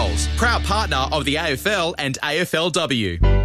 Coles, proud partner of the AFL and AFLW.